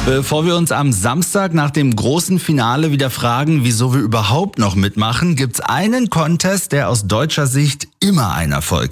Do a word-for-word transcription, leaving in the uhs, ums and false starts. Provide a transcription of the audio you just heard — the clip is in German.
Bevor wir uns am Samstag nach dem großen Finale wieder fragen, wieso wir überhaupt noch mitmachen, gibt's einen Contest, der aus deutscher Sicht immer ein Erfolg